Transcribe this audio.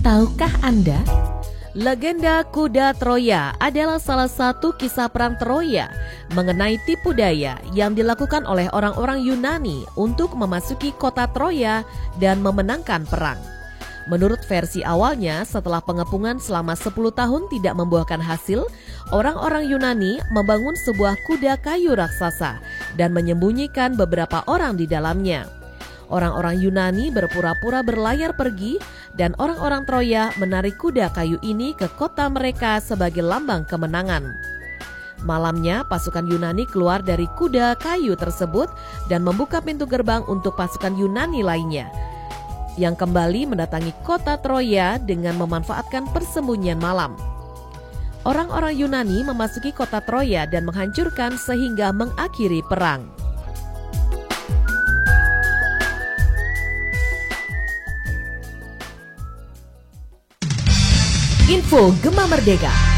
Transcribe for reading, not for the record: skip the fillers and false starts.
Tahukah Anda? Legenda kuda Troya adalah salah satu kisah perang Troya mengenai tipu daya yang dilakukan oleh orang-orang Yunani untuk memasuki kota Troya dan memenangkan perang. Menurut versi awalnya, setelah pengepungan selama 10 tahun tidak membuahkan hasil, orang-orang Yunani membangun sebuah kuda kayu raksasa dan menyembunyikan beberapa orang di dalamnya. Orang-orang Yunani berpura-pura berlayar pergi dan orang-orang Troya menarik kuda kayu ini ke kota mereka sebagai lambang kemenangan. Malamnya pasukan Yunani keluar dari kuda kayu tersebut dan membuka pintu gerbang untuk pasukan Yunani lainnya yang kembali mendatangi kota Troya dengan memanfaatkan persembunyian malam. Orang-orang Yunani memasuki kota Troya dan menghancurkan sehingga mengakhiri perang. Info Gema Merdeka.